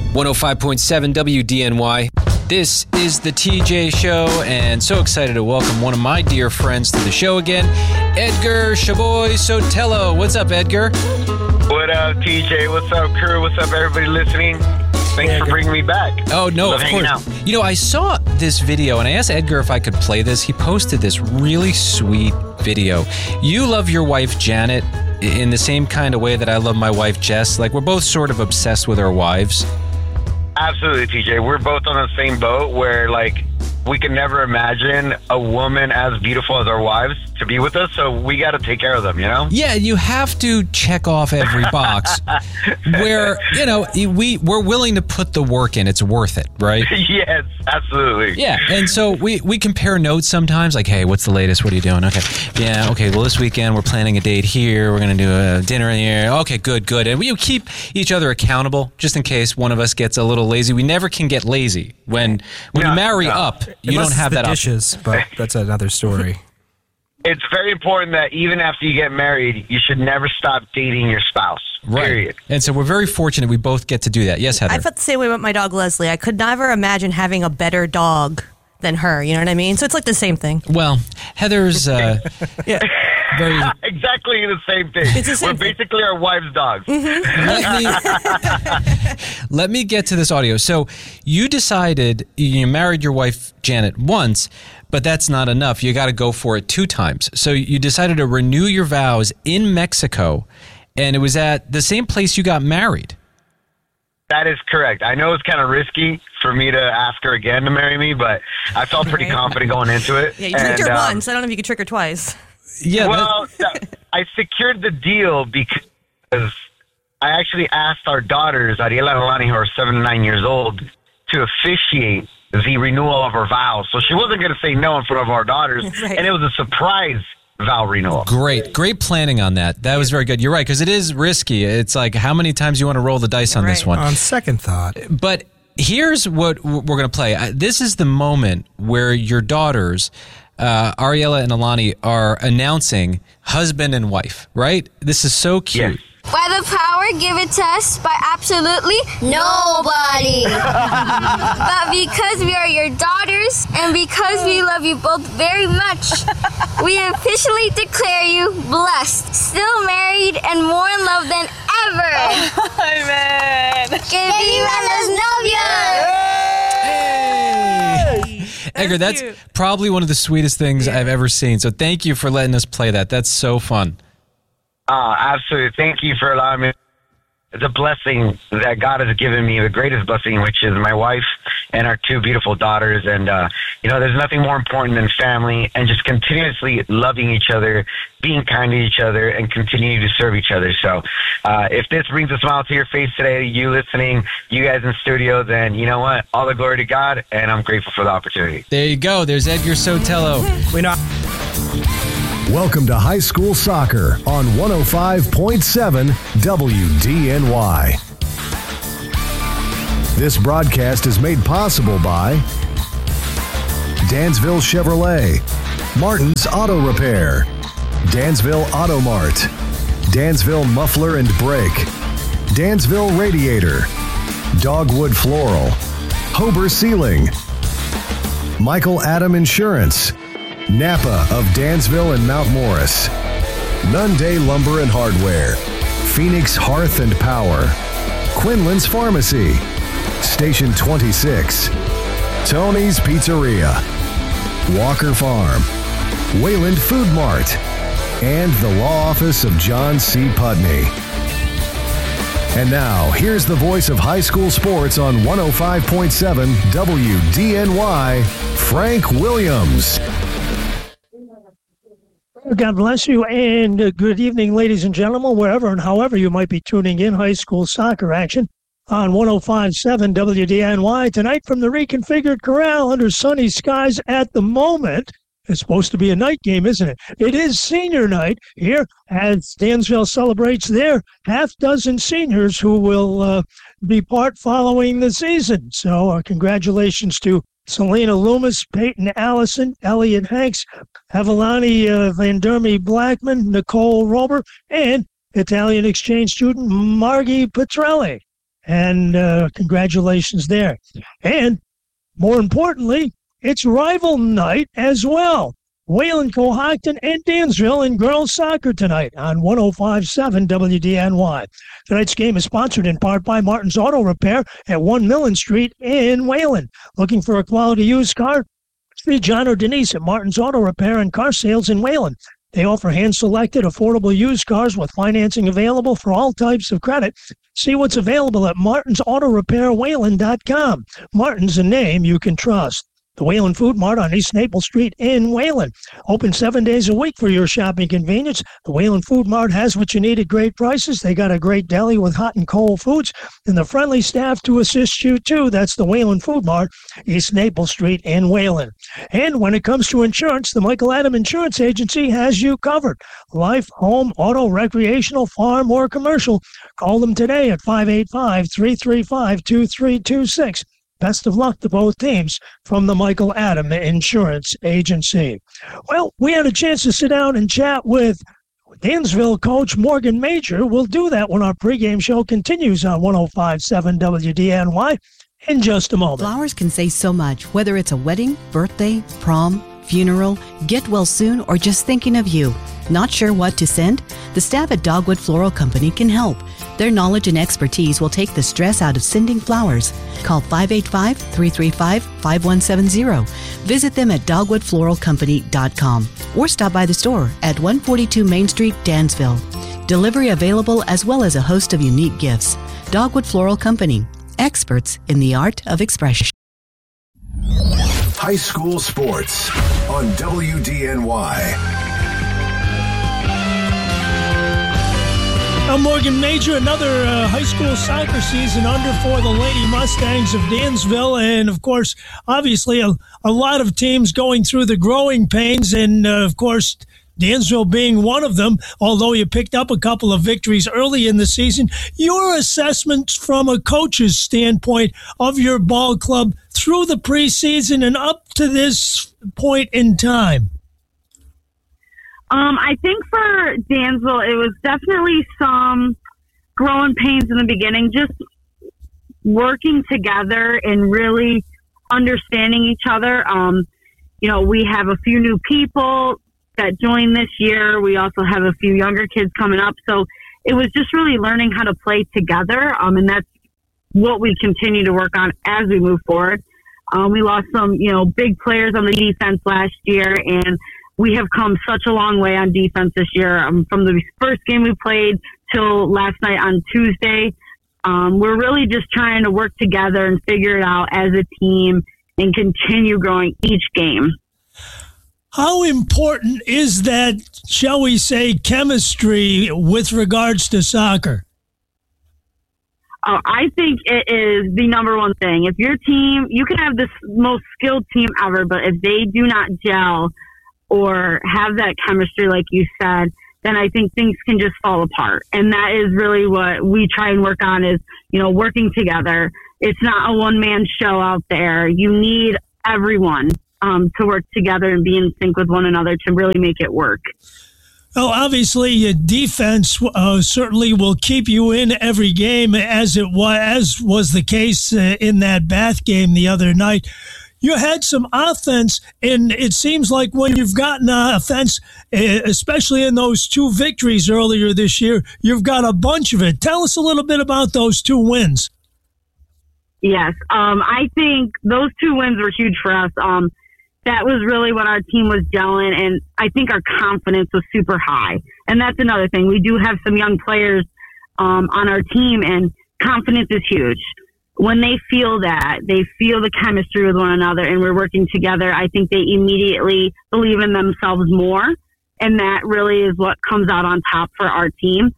105.7 WDNY. This is the TJ Show, and so excited to welcome one of my dear friends to the show again, Edgar Shaboy Sotelo. What's up, Edgar? What up, TJ? What's up, crew? What's up, everybody listening? Thanks for bringing me back. Oh, no, of course. You know, I saw this video, and I asked Edgar if I could play this. He posted this really sweet video. You love your wife, Janet, in the same kind of way that I love my wife, Jess. Like, we're both sort of obsessed with our wives. Absolutely, TJ. We're both on the same boat where, like, we can never imagine a woman as beautiful as our wives to be with us, so we got to take care of them, you know? Yeah, you have to check off every box where, you know, we're willing to put the work in. It's worth it, right? Yes, absolutely. Yeah, and so we compare notes sometimes, like, hey, what's the latest? What are you doing? Okay, yeah, okay, well, this weekend we're planning a date here. We're going to do a dinner here. Okay, good. And we keep each other accountable just in case one of us gets a little lazy. We never can get lazy. When you marry up, you don't have that dishes, but that's another story. It's very important that even after you get married, you should never stop dating your spouse. Right. Period. And so we're very fortunate we both get to do that. Yes, Heather? I felt the same way with my dog, Leslie. I could never imagine having a better dog than her. You know what I mean? So it's like the same thing. Well, Heather's very... Exactly the same thing. It's the same We're thing. basically our wives' dogs. Let me get to this audio. So you decided you married your wife, Janet, once, but that's not enough. You got to go for it 2 times. So you decided to renew your vows in Mexico, and it was at the same place you got married. That is correct. I know it's kind of risky for me to ask her again to marry me, but I felt pretty confident going into it. Yeah, you tricked her once. I don't know if you could trick her twice. Yeah. Well, I secured the deal because I actually asked our daughters, Ariela and Alani, who are 7 and 9 years old, to officiate the renewal of her vows. So she wasn't going to say no in front of our daughters, Right. and it was a surprise vow renewal. Great planning on that. That was very good. You're right, because it is risky. It's like how many times you want to roll the dice on this Right. one. On second thought. But here's what we're going to play. This is the moment where your daughters, Ariela and Alani, are announcing husband and wife, right? This is so cute. Yes. By the power given to us by absolutely nobody. But because we are your daughters and because we love you both very much, we officially declare you blessed, still married, and more in love than ever. Amen. Que viva los novios! Edgar, that's cute. probably one of the sweetest things I've ever seen. So thank you for letting us play that. That's so fun. Absolutely. Thank you for allowing me. It's a blessing that God has given me, the greatest blessing, which is my wife and our 2 beautiful daughters. And, there's nothing more important than family and just continuously loving each other, being kind to each other, and continuing to serve each other. So if this brings a smile to your face today, you listening, you guys in studio, then you know what? All the glory to God, and I'm grateful for the opportunity. There you go. There's Edgar Sotelo. We know. Welcome to High School Soccer on 105.7 WDNY. This broadcast is made possible by Dansville Chevrolet, Martin's Auto Repair, Dansville Auto Mart, Dansville Muffler and Brake, Dansville Radiator, Dogwood Floral, Hober Ceiling, Michael Adam Insurance, Napa of Dansville and Mount Morris, Nunday Lumber and Hardware, Phoenix Hearth and Power, Quinlan's Pharmacy, Station 26, Tony's Pizzeria, Walker Farm, Wayland Food Mart, and the Law Office of John C. Putney. And now, here's the voice of high school sports on 105.7 WDNY, Frank Williams. God bless you, and good evening, ladies and gentlemen, wherever and however you might be tuning in. High school soccer action on 105.7 WDNY tonight from the reconfigured corral under sunny skies at the moment. It's supposed to be a night game, isn't it? It is senior night here as Dansville celebrates their half-dozen seniors who will be part following the season. So congratulations to Selena Loomis, Peyton Allison, Elliot Hanks, Avalani Van Dermy Blackman, Nicole Rober, and Italian exchange student Margie Petrelli. And congratulations there. And more importantly, it's rival night as well. Wayland, Cohocton, and Dansville in girls soccer tonight on 105.7 WDNY. Tonight's game is sponsored in part by Martin's Auto Repair at 1 Millen Street in Wayland. Looking for a quality used car? See John or Denise at Martin's Auto Repair and Car Sales in Wayland. They offer hand-selected, affordable used cars with financing available for all types of credit. See what's available at martinsautorepairwayland.com. Martin's a name you can trust. The Wayland Food Mart on East Maple Street in Wayland. Open 7 days a week for your shopping convenience. The Wayland Food Mart has what you need at great prices. They got a great deli with hot and cold foods and the friendly staff to assist you too. That's the Wayland Food Mart, East Maple Street in Wayland. And when it comes to insurance, the Michael Adam Insurance Agency has you covered. Life, home, auto, recreational, farm, or commercial. Call them today at 585-335-2326. Best of luck to both teams from the Michael Adam Insurance Agency. Well, we had a chance to sit down and chat with Dansville coach Morgan Major. We'll do that when our pregame show continues on 105.7 WDNY in just a moment. Flowers can say so much, whether it's a wedding, birthday, prom, funeral, get well soon, or just thinking of you. Not sure what to send? The staff at Dogwood Floral Company can help. Their knowledge and expertise will take the stress out of sending flowers. Call 585-335-5170. Visit them at dogwoodfloralcompany.com or stop by the store at 142 Main Street, Dansville. Delivery available as well as a host of unique gifts. Dogwood Floral Company, experts in the art of expression. High school sports on WDNY. I'm Morgan Major. Another high school soccer season under for the Lady Mustangs of Dansville. And, of course, obviously a lot of teams going through the growing pains. And, of course, Dansville being one of them, although you picked up a couple of victories early in the season. Your assessment from a coach's standpoint of your ball club through the preseason and up to this point in time? I think for Dansville, it was definitely some growing pains in the beginning, just working together and really understanding each other. We have a few new people that joined this year. We also have a few younger kids coming up. So it was just really learning how to play together. And that's what we continue to work on as we move forward. We lost some, big players on the defense last year, and we have come such a long way on defense this year. From the first game we played till last night on Tuesday, we're really just trying to work together and figure it out as a team and continue growing each game. How important is that, shall we say, chemistry with regards to soccer? I think it is the number one thing. If your team, you can have this most skilled team ever, but if they do not gel or have that chemistry, like you said, then I think things can just fall apart. And that is really what we try and work on is, working together. It's not a one-man show out there. You need everyone to work together and be in sync with one another to really make it work. Well, obviously, your defense certainly will keep you in every game, as was the case in that Bath game the other night. You had some offense, and it seems like when you've gotten offense, especially in those two victories earlier this year, you've got a bunch of it. Tell us a little bit about those two wins. Yes, I think those two wins were huge for us. That was really when our team was gelling, and I think our confidence was super high. And that's another thing. We do have some young players on our team, and confidence is huge. When they feel that, they feel the chemistry with one another and we're working together, I think they immediately believe in themselves more. And that really is what comes out on top for our team.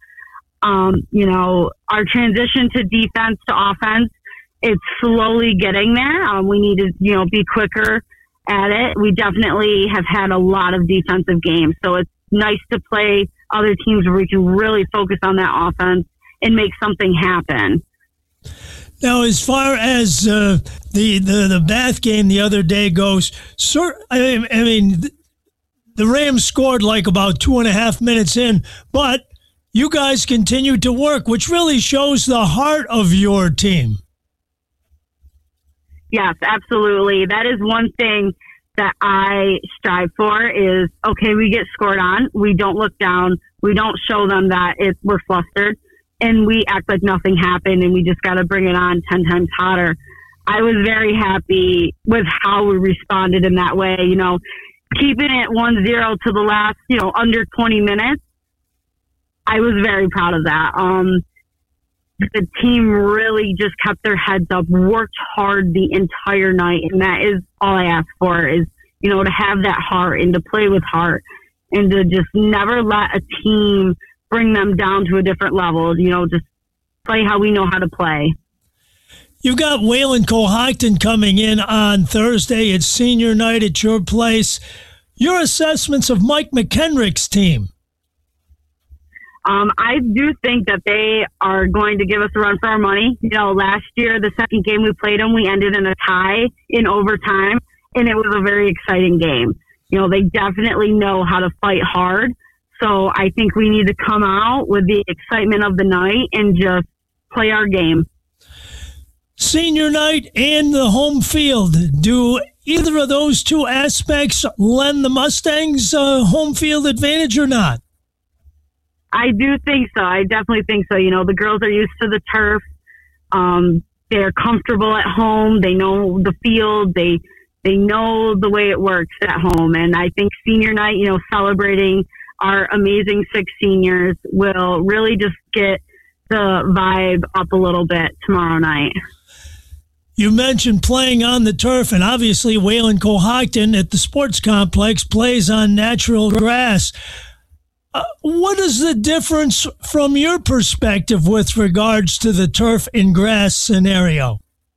Our transition to defense to offense, it's slowly getting there. We need to, be quicker at it. We definitely have had a lot of defensive games. So it's nice to play other teams where we can really focus on that offense and make something happen. Now, as far as the Bath game the other day goes, the Rams scored like about 2.5 minutes in, but you guys continue to work, which really shows the heart of your team. Yes, absolutely. That is one thing that I strive for is, okay, we get scored on. We don't look down. We don't show them that we're flustered, and we act like nothing happened and we just got to bring it on 10 times hotter. I was very happy with how we responded in that way, keeping it 1-0 to the last, under 20 minutes. I was very proud of that. The team really just kept their heads up, worked hard the entire night. And that is all I ask for is, to have that heart and to play with heart and to just never let a team bring them down to a different level, just play how we know how to play. You've got Wayland Cohocton coming in on Thursday. It's senior night at your place. Your assessments of Mike McKenrick's team? I do think that they are going to give us a run for our money. Last year, the second game we played them, we ended in a tie in overtime, and it was a very exciting game. They definitely know how to fight hard. So I think we need to come out with the excitement of the night and just play our game. Senior night and the home field. Do either of those two aspects lend the Mustangs a home field advantage or not? I do think so. I definitely think so. The girls are used to the turf. They're comfortable at home. They know the field. They know the way it works at home. And I think senior night, celebrating our amazing 6 seniors will really just get the vibe up a little bit tomorrow night. You mentioned playing on the turf, and obviously Wayland Cohocton at the sports complex plays on natural grass. What is the difference from your perspective with regards to the turf and grass scenario?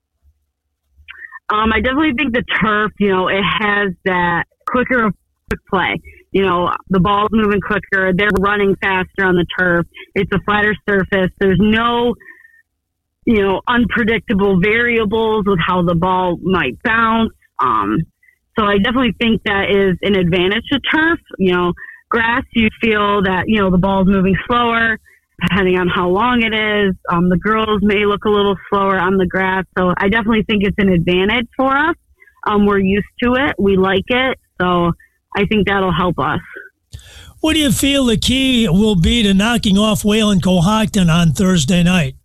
I definitely think the turf, it has that quick play. The ball's moving quicker. They're running faster on the turf. It's a flatter surface. There's no, unpredictable variables with how the ball might bounce. So I definitely think that is an advantage to turf. Grass, you feel that, the ball's moving slower, depending on how long it is. The girls may look a little slower on the grass. So I definitely think it's an advantage for us. We're used to it. We like it. So I think that'll help us. What do you feel the key will be to knocking off Wayland Cohocton on Thursday night?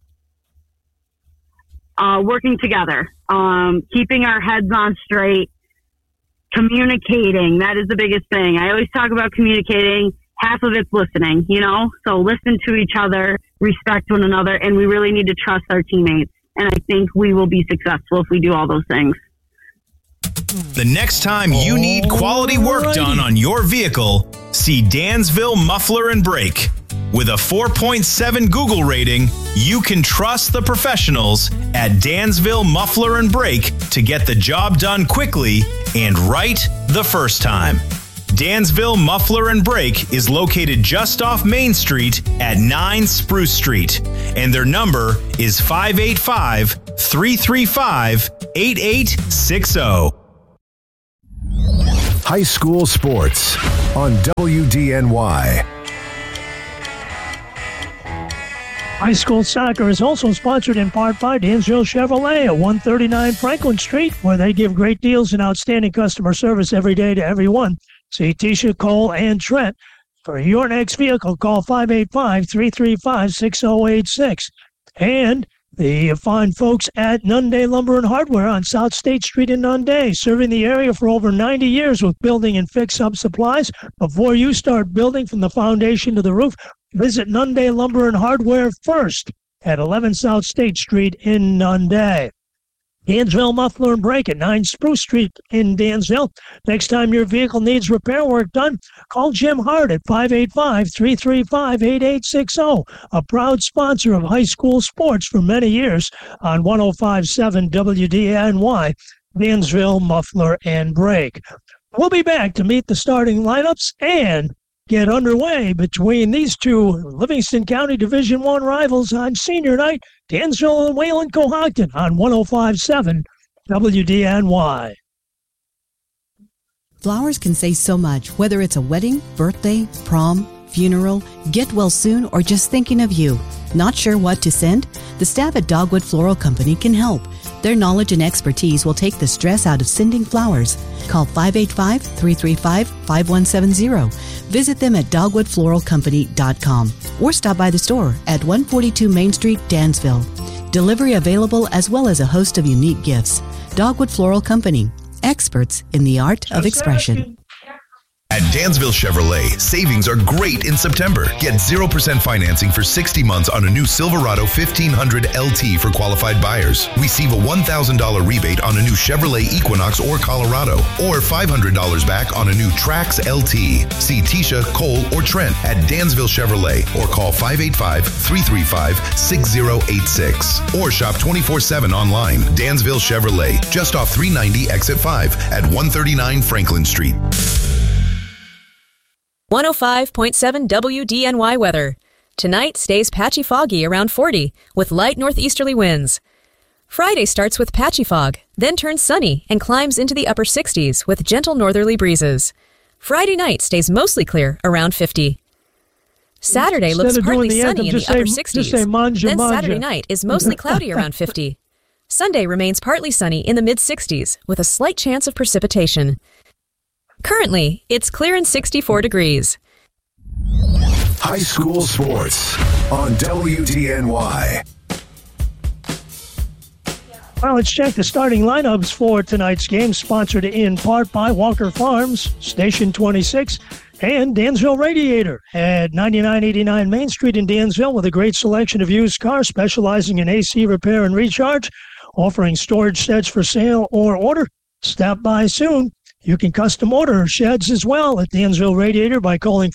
Working together, keeping our heads on straight, communicating. That is the biggest thing. I always talk about communicating. Half of it's listening, so listen to each other, respect one another, and we really need to trust our teammates. And I think we will be successful if we do all those things. The next time you need quality work done on your vehicle, see Dansville Muffler and Brake. With a 4.7 Google rating, you can trust the professionals at Dansville Muffler and Brake to get the job done quickly and right the first time. Dansville Muffler and Brake is located just off Main Street at 9 Spruce Street, and their number is 585-335-8860. High school sports on WDNY. High school soccer is also sponsored in part by Dansville Chevrolet at 139 Franklin Street, where they give great deals and outstanding customer service every day to everyone. See Tisha, Cole, and Trent. For your next vehicle, call 585-335-6086. And the fine folks at Nunday Lumber and Hardware on South State Street in Nunday, serving the area for over 90 years with building and fix-up supplies. Before you start building from the foundation to the roof, visit Nunday Lumber and Hardware first at 11 South State Street in Nunday. Dansville Muffler and Brake at 9 Spruce Street in Dansville. Next time your vehicle needs repair work done, call Jim Hart at 585-335-8860, a proud sponsor of high school sports for many years on 105.7 WDNY, Dansville Muffler and Brake. We'll be back to meet the starting lineups and get underway between these two Livingston County Division I rivals on senior night, Dansville and Wayland Cohocton on 105.7 WDNY. Flowers can say so much, whether it's a wedding, birthday, prom, funeral, get well soon, or just thinking of you. Not sure what to send? The staff at Dogwood Floral Company can help. Their knowledge and expertise will take the stress out of sending flowers. Call 585-335-5170. Visit them at dogwoodfloralcompany.com or stop by the store at 142 Main Street, Dansville. Delivery available as well as a host of unique gifts. Dogwood Floral Company, experts in the art of expression. At Dansville Chevrolet, savings are great in September. Get 0% financing for 60 months on a new Silverado 1500 LT for qualified buyers. Receive a $1,000 rebate on a new Chevrolet Equinox or Colorado, or $500 back on a new Trax LT. See Tisha, Cole, or Trent at Dansville Chevrolet or call 585-335-6086 or shop 24/7 online. Dansville Chevrolet, just off 390 Exit 5 at 139 Franklin Street. 105.7 WDNY weather. Tonight stays patchy foggy around 40 with light northeasterly winds. Friday starts with patchy fog, then turns sunny and climbs into the upper 60s with gentle northerly breezes. Friday night stays mostly clear around 50. Saturday looks partly sunny in the upper 60s. Then Saturday night is mostly cloudy around 50. Sunday remains partly sunny in the mid-60s with a slight chance of precipitation. Currently, it's clear and 64 degrees. High school sports on WDNY. Well, let's check the starting lineups for tonight's game, sponsored in part by Walker Farms, Station 26, and Dansville Radiator at 9989 Main Street in Dansville, with a great selection of used cars specializing in AC repair and recharge, offering storage sets for sale or order. Stop by soon. You can custom order sheds as well at Dansville Radiator by calling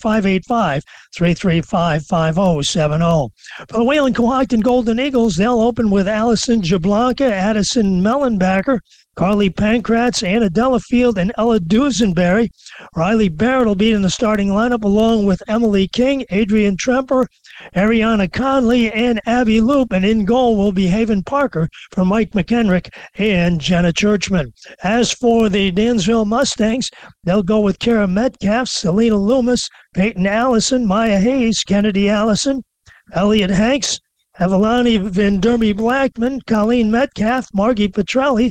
585-335-5070. For the Wayland Cohocton Golden Eagles, they'll open with Allison Jablanca, Addison Mellenbacher, Carly Pankratz, Anna Delafield, and Ella Dusenberry. Riley Barrett will be in the starting lineup along with Emily King, Adrian Tremper, Ariana Conley, and Abby Loop. And in goal will be Haven Parker for Mike McHenrick and Jenna Churchman. As for the Dansville Mustangs, they'll go with Kara Metcalf, Selena Loomis, Peyton Allison, Maya Hayes, Kennedy Allison, Elliot Hanks, Evelani Van Derby Blackman, Colleen Metcalf, Margie Petrelli,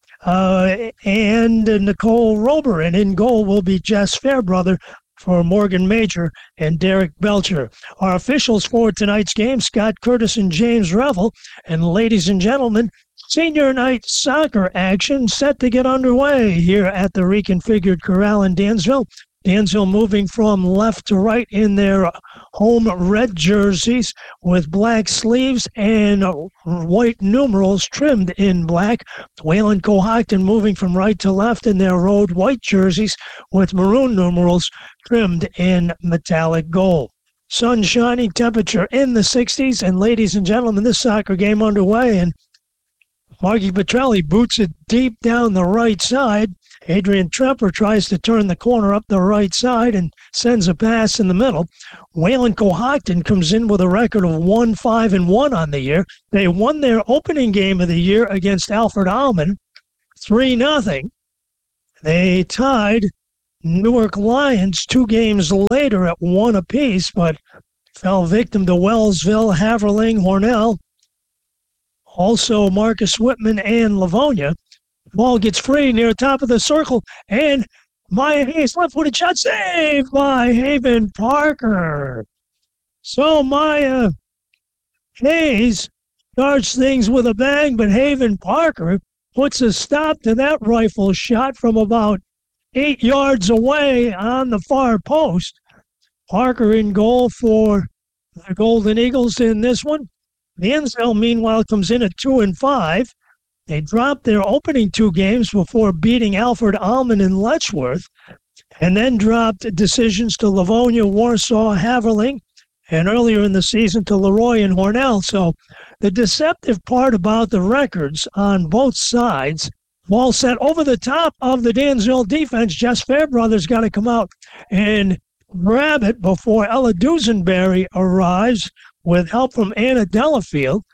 and Nicole Rober. And in goal will be Jess Fairbrother for Morgan Major and Derek Belcher. Our officials for tonight's game, Scott Curtis and James Revel. And ladies and gentlemen, senior night soccer action set to get underway here at the Reconfigured Corral in Dansville. Dansville moving from left to right in their home red jerseys with black sleeves and white numerals trimmed in black. Wayland Cohocton moving from right to left in their road white jerseys with maroon numerals trimmed in metallic gold. Sun shining, temperature in the 60s, and ladies and gentlemen, this soccer game underway, and Margie Petrelli boots it deep down the right side. Adrian Tremper tries to turn the corner up the right side and sends a pass in the middle. Wayland Cohocton comes in with a record of 1-5-1 on the year. They won their opening game of the year against Alfred Alman 3-0. They tied Newark Lions 2 games later at 1 apiece, but fell victim to Wellsville, Haverling, Hornell, also Marcus Whitman and Livonia. Ball gets free near the top of the circle, and Maya Hayes, left-footed shot, saved by Haven Parker. So Maya Hayes starts things with a bang, but Haven Parker puts a stop to that rifle shot from about 8 yards away on the far post. Parker in goal for the Golden Eagles in this one. Dansville, meanwhile, comes in at 2-5. They dropped their opening 2 games before beating Alfred Alman and Letchworth, and then dropped decisions to Livonia, Warsaw, Haverling, and earlier in the season to Leroy and Hornell. So the deceptive part about the records on both sides, ball set over the top of the Dansville defense. Jess Fairbrother's got to come out and grab it before Ella Dusenberry arrives with help from Anna Delafield.